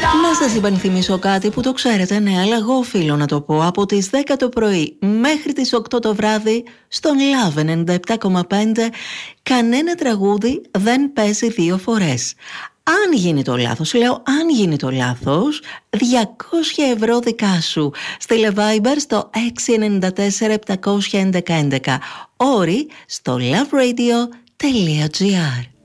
Να σας υπενθυμίσω κάτι που το ξέρετε, ναι, αλλά εγώ οφείλω να το πω. Από τις 10 το πρωί μέχρι τις 8 το βράδυ στον Love 97,5 κανένα τραγούδι δεν παίζει δύο φορές. Αν γίνει το λάθος, λέω αν γίνει το λάθος, 200 ευρώ δικά σου. Στείλε Viber στο 694 711 11. Όρι στο loveradio.gr.